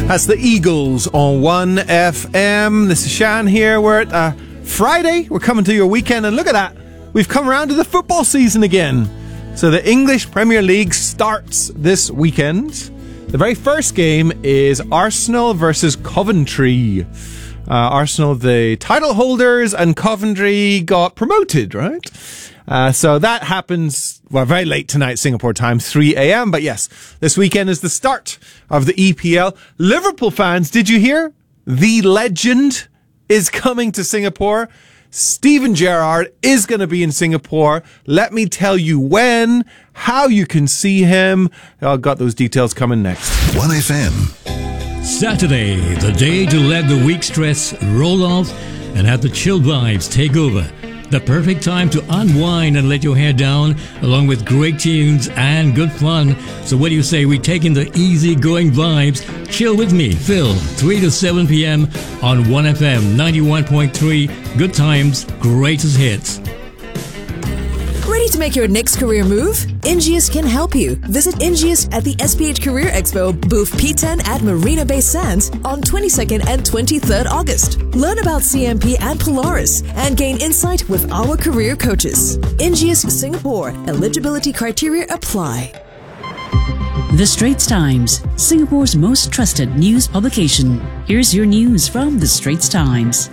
That's the Eagles on 1FM. This is Shan here. We're at Friday. We're coming to your weekend, and look at that. We've come around to the football season again. So the English Premier League starts this weekend. The very first game is Arsenal versus Coventry. Arsenal, the title holders, and Coventry got promoted, right? So that happens, very late tonight, Singapore time, 3 a.m. But yes, this weekend is the start of the EPL. Liverpool fans, did you hear? The legend is coming to Singapore. Steven Gerrard is going to be in Singapore. Let me tell you when, how you can see him. I've got those details coming next. 1FM. Saturday, the day to let the week stress roll off and have the chill vibes take over. The perfect time to unwind and let your hair down, along with great tunes and good fun. So what do you say we take in the easy-going vibes? Chill with me, Phil, 3 to 7 p.m. on 1FM 91.3. Good times, greatest hits. Ready to make your next career move? Ingeus can help you. Visit Ingeus at the SPH Career Expo, booth P10 at Marina Bay Sands on 22nd and 23rd August. Learn about CMP and Polaris and gain insight with our career coaches. Ingeus Singapore. Eligibility criteria apply. The Straits Times, Singapore's most trusted news publication. Here's your news from The Straits Times.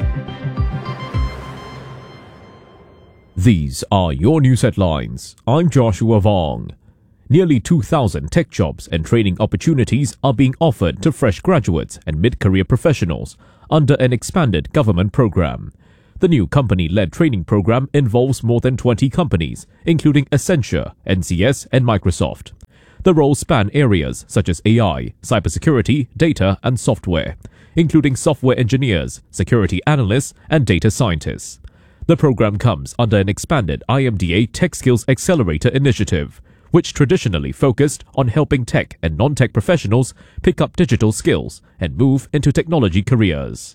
These are your news headlines. I'm Joshua Vong. Nearly 2,000 tech jobs and training opportunities are being offered to fresh graduates and mid-career professionals under an expanded government program. The new company-led training program involves more than 20 companies, including Accenture, NCS, and Microsoft. The roles span areas such as AI, cybersecurity, data, and software, including software engineers, security analysts, and data scientists. The program comes under an expanded IMDA Tech Skills Accelerator initiative, which traditionally focused on helping tech and non-tech professionals pick up digital skills and move into technology careers.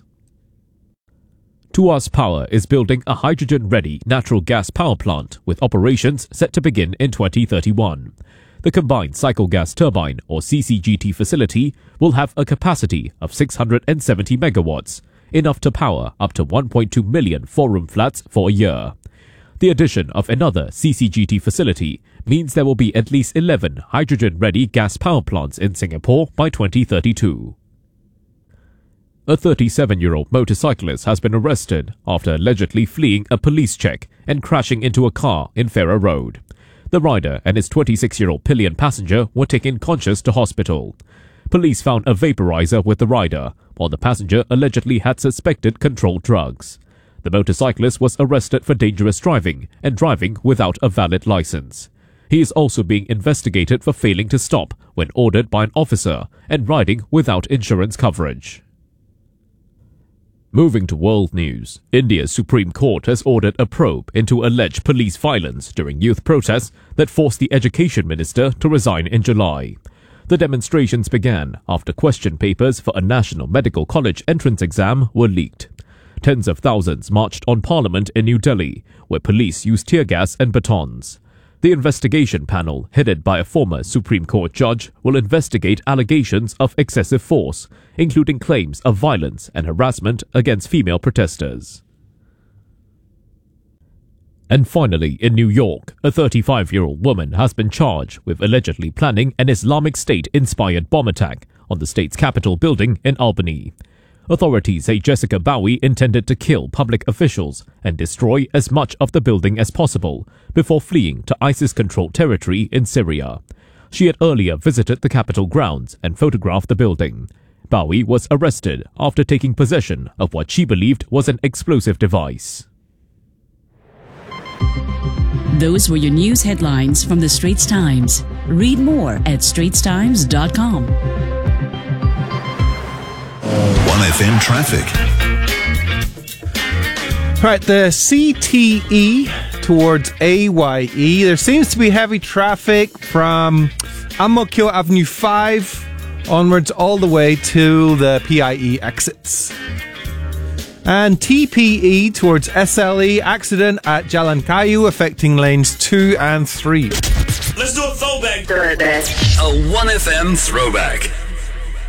Tuas Power is building a hydrogen-ready natural gas power plant with operations set to begin in 2031. The combined cycle gas turbine, or CCGT facility, will have a capacity of 670 megawatts, enough to power up to 1.2 million four-room flats for a year. The addition of another CCGT facility means there will be at least 11 hydrogen-ready gas power plants in Singapore by 2032. A 37-year-old motorcyclist has been arrested after allegedly fleeing a police check and crashing into a car in Farrer Road. The rider and his 26-year-old pillion passenger were taken conscious to hospital. Police found a vaporizer with the rider, while the passenger allegedly had suspected controlled drugs. The motorcyclist was arrested for dangerous driving and driving without a valid license. He is also being investigated for failing to stop when ordered by an officer and riding without insurance coverage. Moving to world news, India's Supreme Court has ordered a probe into alleged police violence during youth protests that forced the education minister to resign in July. The demonstrations began after question papers for a national medical college entrance exam were leaked. Tens of thousands marched on Parliament in New Delhi, where police used tear gas and batons. The investigation panel, headed by a former Supreme Court judge, will investigate allegations of excessive force, including claims of violence and harassment against female protesters. And finally, in New York, a 35-year-old woman has been charged with allegedly planning an Islamic State-inspired bomb attack on the state's Capitol building in Albany. Authorities say Jessica Bowie intended to kill public officials and destroy as much of the building as possible before fleeing to ISIS-controlled territory in Syria. She had earlier visited the Capitol grounds and photographed the building. Bowie was arrested after taking possession of what she believed was an explosive device. Those were your news headlines from The Straits Times. Read more at straitstimes.com. 1FM traffic. Right, the CTE towards AYE. There seems to be heavy traffic from Ang Mo Kio Avenue 5 onwards all the way to the PIE exits. And TPE towards SLE, accident at Jalan Kayu affecting lanes 2 and 3. Let's do a throwback. A 1FM throwback.